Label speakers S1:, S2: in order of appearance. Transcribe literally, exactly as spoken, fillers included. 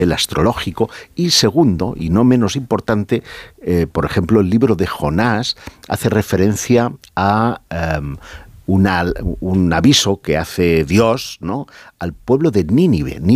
S1: el astrológico, y segundo, y no menos importante, eh, por ejemplo, el libro de Jonás hace referencia a um, una, un aviso que hace Dios, ¿no?, al pueblo de Nínive.